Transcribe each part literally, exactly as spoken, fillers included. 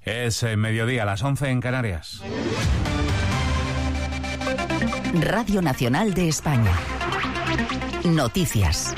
Es eh, mediodía, a las once en Canarias. Radio Nacional de España. Noticias.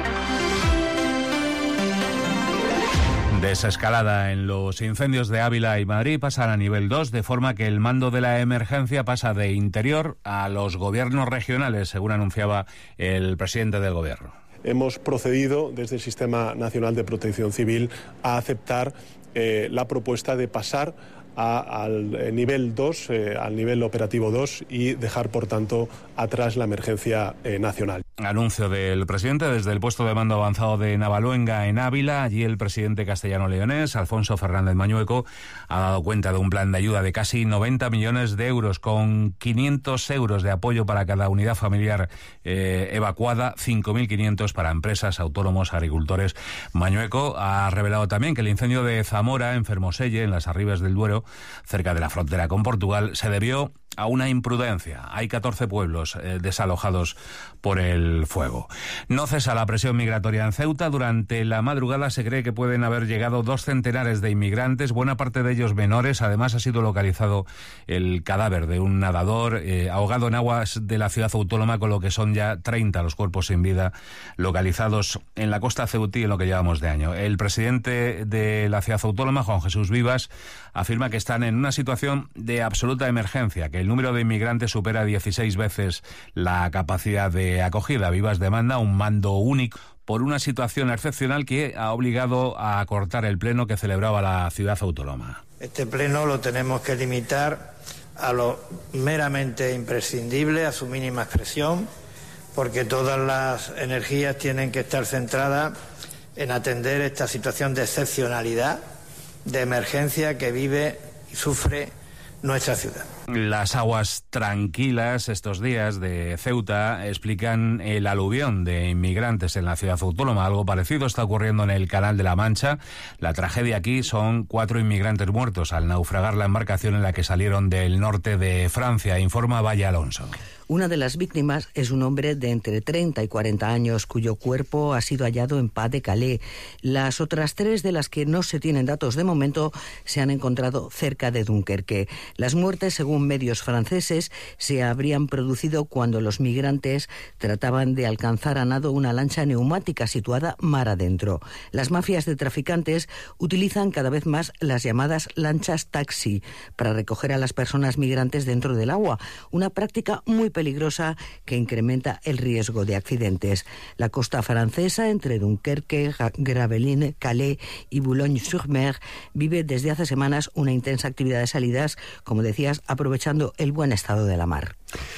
Desescalada en los incendios de Ávila y Madrid, pasan a nivel dos, de forma que el mando de la emergencia pasa de Interior a los gobiernos regionales, según anunciaba el presidente del Gobierno. Hemos procedido desde el Sistema Nacional de Protección Civil a aceptar eh, la propuesta de pasar a, al nivel dos, eh, al nivel operativo dos, y dejar, por tanto, atrás la emergencia eh, nacional. Anuncio del presidente desde el puesto de mando avanzado de Navaluenga, en Ávila. Allí el presidente castellano-leonés, Alfonso Fernández Mañueco, ha dado cuenta de un plan de ayuda de casi noventa millones de euros, con quinientos euros de apoyo para cada unidad familiar eh, evacuada, cinco mil quinientos para empresas, autónomos, agricultores. Mañueco ha revelado también que el incendio de Zamora, en Fermoselle, en las Arribes del Duero, cerca de la frontera con Portugal, se debió a una imprudencia. Hay catorce pueblos eh, desalojados por el fuego. No cesa la presión migratoria en Ceuta. Durante la madrugada se cree que pueden haber llegado dos centenares de inmigrantes, buena parte de ellos menores. Además, ha sido localizado el cadáver de un nadador eh, ahogado en aguas de la ciudad autónoma, con lo que son ya treinta los cuerpos sin vida localizados en la costa ceutí en lo que llevamos de año. El presidente de la ciudad autónoma, Juan Jesús Vivas, afirma que están en una situación de absoluta emergencia, que el número de inmigrantes supera dieciséis veces la capacidad de acogida. Vivas demanda un mando único por una situación excepcional que ha obligado a acortar el pleno que celebraba la ciudad autónoma. Este pleno lo tenemos que limitar a lo meramente imprescindible, a su mínima expresión, porque todas las energías tienen que estar centradas en atender esta situación de excepcionalidad, de emergencia que vive y sufre nuestra ciudad. Las aguas tranquilas estos días de Ceuta explican el aluvión de inmigrantes en la ciudad autónoma. Algo parecido está ocurriendo en el Canal de la Mancha. La tragedia aquí son cuatro inmigrantes muertos al naufragar la embarcación en la que salieron del norte de Francia, informa Valle Alonso. Una de las víctimas es un hombre de entre treinta y cuarenta años, cuyo cuerpo ha sido hallado en Pas de Calais. Las otras tres, de las que no se tienen datos de momento, se han encontrado cerca de Dunkerque. Las muertes, según medios franceses, se habrían producido cuando los migrantes trataban de alcanzar a nado una lancha neumática situada mar adentro. Las mafias de traficantes utilizan cada vez más las llamadas lanchas taxi para recoger a las personas migrantes dentro del agua, una práctica muy peligrosa que incrementa el riesgo de accidentes. La costa francesa, entre Dunkerque, Gravelines, Calais y Boulogne-sur-Mer, vive desde hace semanas una intensa actividad de salidas, como decías, aprovechando el buen estado de la mar.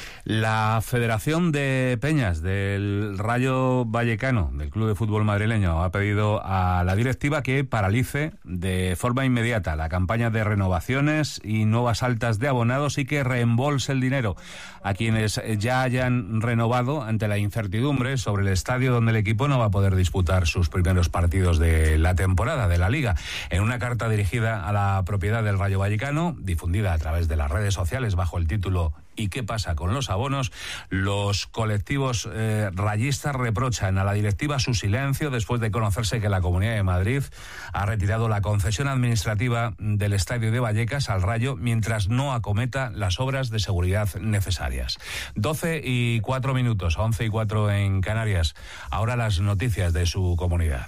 La Federación de Peñas del Rayo Vallecano, del Club de Fútbol madrileño, ha pedido a la directiva que paralice de forma inmediata la campaña de renovaciones y nuevas altas de abonados y que reembolse el dinero a quienes ya hayan renovado, ante la incertidumbre sobre el estadio donde el equipo no va a poder disputar sus primeros partidos de la temporada de la Liga. En una carta dirigida a la propiedad del Rayo Vallecano, difundida a través de las redes sociales bajo el título ¿Y qué pasa con los abonos?, los colectivos eh, rayistas reprochan a la directiva su silencio después de conocerse que la Comunidad de Madrid ha retirado la concesión administrativa del estadio de Vallecas al Rayo mientras no acometa las obras de seguridad necesarias. doce y cuatro minutos, once y cuatro en Canarias. Ahora las noticias de su comunidad.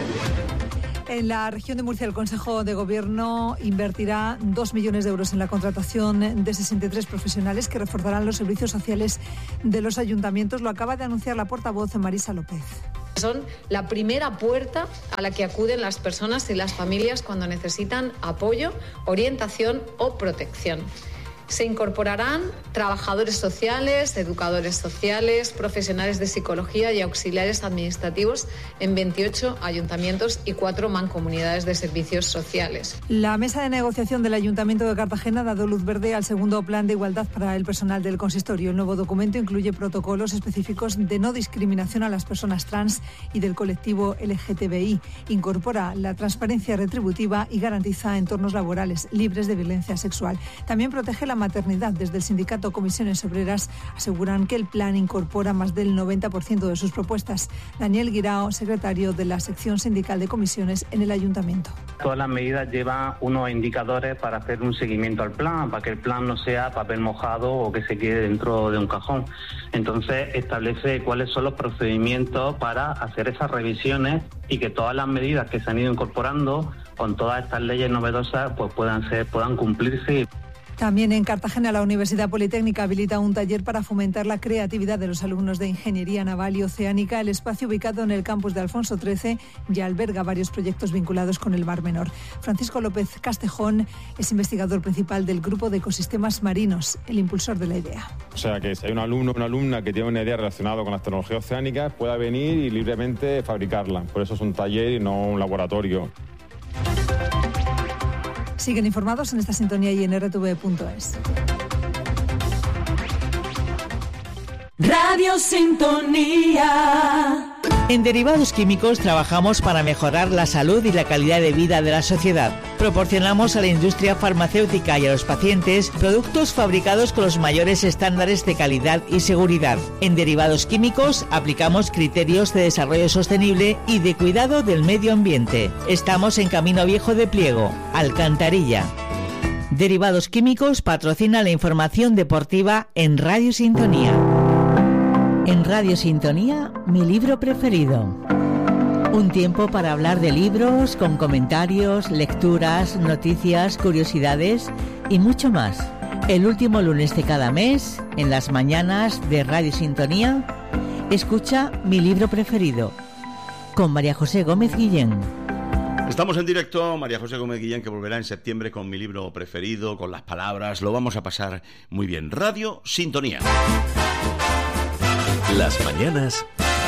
En la región de Murcia, el Consejo de Gobierno invertirá dos millones de euros en la contratación de sesenta y tres profesionales que reforzarán los servicios sociales de los ayuntamientos. Lo acaba de anunciar la portavoz Marisa López. Son la primera puerta a la que acuden las personas y las familias cuando necesitan apoyo, orientación o protección. Se incorporarán trabajadores sociales, educadores sociales, profesionales de psicología y auxiliares administrativos en veintiocho ayuntamientos y cuatro mancomunidades de servicios sociales. La mesa de negociación del Ayuntamiento de Cartagena ha dado luz verde al segundo plan de igualdad para el personal del consistorio. El nuevo documento incluye protocolos específicos de no discriminación a las personas trans y del colectivo L G T B I. Incorpora la transparencia retributiva y garantiza entornos laborales libres de violencia sexual. También protege la maternidad. Desde el sindicato Comisiones Obreras aseguran que el plan incorpora más del noventa por ciento de sus propuestas. Daniel Guirao, secretario de la sección sindical de comisiones en el ayuntamiento. Todas las medidas llevan unos indicadores para hacer un seguimiento al plan, para que el plan no sea papel mojado o que se quede dentro de un cajón. Entonces establece cuáles son los procedimientos para hacer esas revisiones y que todas las medidas que se han ido incorporando con todas estas leyes novedosas pues puedan ser, puedan cumplirse. También en Cartagena, la Universidad Politécnica habilita un taller para fomentar la creatividad de los alumnos de Ingeniería Naval y Oceánica. El espacio, ubicado en el campus de Alfonso trece, ya alberga varios proyectos vinculados con el Mar Menor. Francisco López Castejón es investigador principal del Grupo de Ecosistemas Marinos, el impulsor de la idea. O sea, que si hay un alumno o una alumna que tiene una idea relacionada con las tecnologías oceánicas, pueda venir y libremente fabricarla. Por eso es un taller y no un laboratorio. Siguen informados en esta sintonía y en r t v punto es. Radio Sintonía. En Derivados Químicos trabajamos para mejorar la salud y la calidad de vida de la sociedad. Proporcionamos a la industria farmacéutica y a los pacientes productos fabricados con los mayores estándares de calidad y seguridad. En Derivados Químicos aplicamos criterios de desarrollo sostenible y de cuidado del medio ambiente. Estamos en Camino Viejo de Pliego, Alcantarilla. Derivados Químicos patrocina la información deportiva en Radio Sintonía. En Radio Sintonía, mi libro preferido. Un tiempo para hablar de libros, con comentarios, lecturas, noticias, curiosidades y mucho más. El último lunes de cada mes, en las mañanas de Radio Sintonía, escucha mi libro preferido, con María José Gómez Guillén. Estamos en directo, María José Gómez Guillén, que volverá en septiembre con mi libro preferido, con las palabras, lo vamos a pasar muy bien. Radio Sintonía. Las mañanas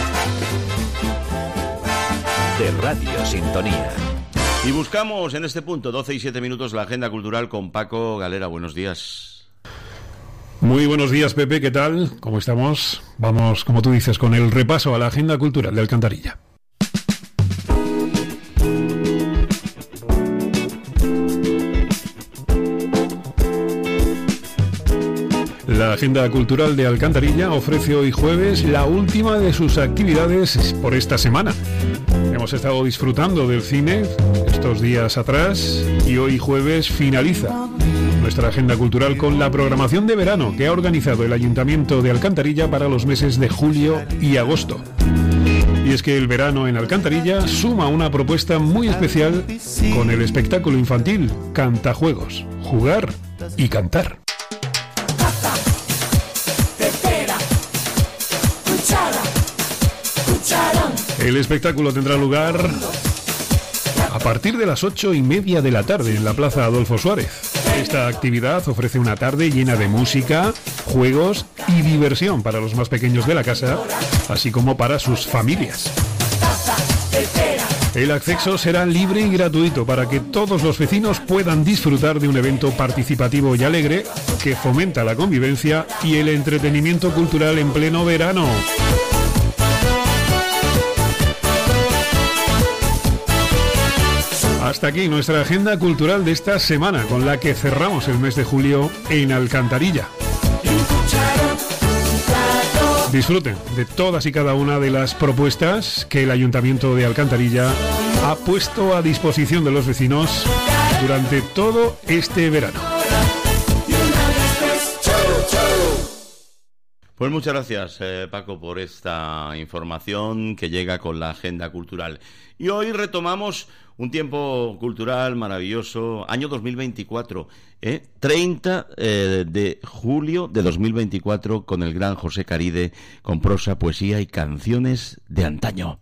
de Radio Sintonía. Y buscamos en este punto, doce y siete minutos, la agenda cultural con Paco Galera. Buenos días. Muy buenos días, Pepe, ¿qué tal? ¿Cómo estamos? Vamos, como tú dices, con el repaso a la agenda cultural de Alcantarilla. La Agenda Cultural de Alcantarilla ofrece hoy jueves la última de sus actividades por esta semana. Hemos estado disfrutando del cine estos días atrás y hoy jueves finaliza nuestra agenda cultural con la programación de verano que ha organizado el Ayuntamiento de Alcantarilla para los meses de julio y agosto. Y es que el verano en Alcantarilla suma una propuesta muy especial con el espectáculo infantil Cantajuegos, jugar y cantar. El espectáculo tendrá lugar a partir de las ocho y media de la tarde en la Plaza Adolfo Suárez. Esta actividad ofrece una tarde llena de música, juegos y diversión para los más pequeños de la casa, así como para sus familias. El acceso será libre y gratuito para que todos los vecinos puedan disfrutar de un evento participativo y alegre que fomenta la convivencia y el entretenimiento cultural en pleno verano. Hasta aquí nuestra agenda cultural de esta semana, con la que cerramos el mes de julio en Alcantarilla. Disfruten de todas y cada una de las propuestas que el Ayuntamiento de Alcantarilla ha puesto a disposición de los vecinos durante todo este verano. Pues muchas gracias, eh, Paco, por esta información que llega con la agenda cultural. Y hoy retomamos un tiempo cultural maravilloso, año dos mil veinticuatro, ¿eh? treinta eh, de julio de dos mil veinticuatro, con el gran José Caride, con prosa, poesía y canciones de antaño.